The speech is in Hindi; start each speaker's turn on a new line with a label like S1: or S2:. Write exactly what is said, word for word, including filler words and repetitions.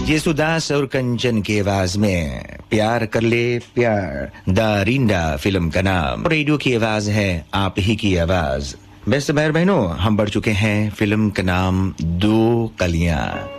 S1: येसुदास और कंचन की आवाज में प्यार कर ले प्यार, दारिंदा फिल्म का नाम। रेडियो की आवाज है, आप ही की आवाज। बेस्ट भाई बहनों, हम बढ़ चुके हैं फिल्म का नाम दो कलियां।